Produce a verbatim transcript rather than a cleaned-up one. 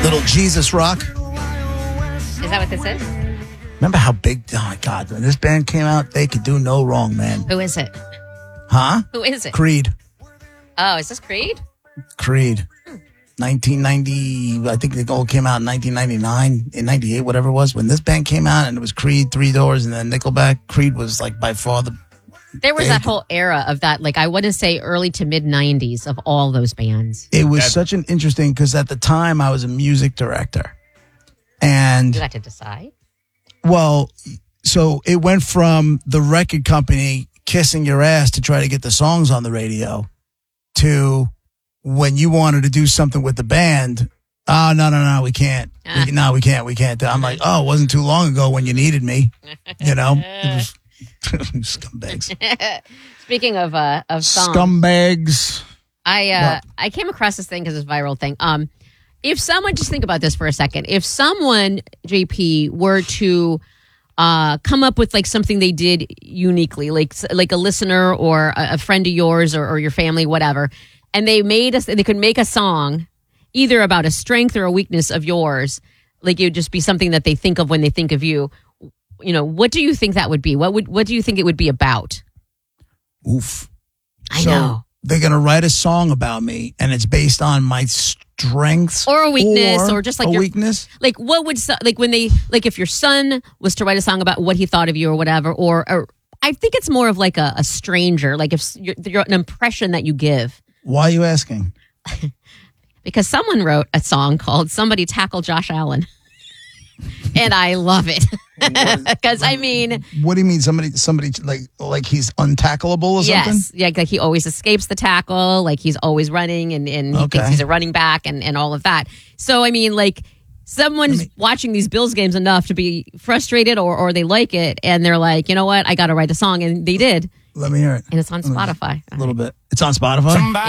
Little Jesus rock. Is that what this is? Remember how big, oh my God, when this band came out, they could do no wrong, man. Who is it? Huh? Who is it? Creed. Oh, is this Creed? Creed. nineteen ninety, I think they all came out in nineteen ninety-nine, in ninety-eight, whatever it was. When this band came out and it was Creed, Three Doors, and then Nickelback, Creed was like by far the... There was big. that whole era of that, like I want to say early to mid nineties of all those bands. It was such an interesting, because at the time I was a music director. And... You got to decide. Well, so it went from the record company kissing your ass to try to get the songs on the radio to when you wanted to do something with the band, oh, no, no, no, we can't. Uh. We, no, we can't, we can't. I'm like, oh, it wasn't too long ago when you needed me. You know? It was, scumbags. Speaking of uh, of songs. Scumbags. I uh, I came across this thing because it's a viral thing. Um, if someone, just think about this for a second. If someone, J P, were to uh, come up with like something they did uniquely, like like a listener or a, a friend of yours or, or your family, whatever, and they made us, they could make a song either about a strength or a weakness of yours, like it would just be something that they think of when they think of you. You know, what do you think that would be? What would what do you think it would be about? Oof. I so know. They're going to write a song about me, and it's based on my strengths or a weakness, or, or just like a your weakness. Like what would so, like when they like if your son was to write a song about what he thought of you or whatever, or, or I think it's more of like a, a stranger, like if you're, you're an impression that you give. Why are you asking? Because someone wrote a song called "Somebody Tackle Josh Allen," and I love it. Because I mean, what do you mean? Somebody, somebody like like he's untackleable or yes, something? Yes, yeah, like he always escapes the tackle, like he's always running, and, and he Okay. thinks he's a running back, and, and all of that. So I mean, like someone's I mean, watching these Bills games enough to be frustrated, or or they like it, and they're like, you know what, I got to write a song, and they did. Let me hear it. And it's on Spotify. A little bit. It's on Spotify? Yeah.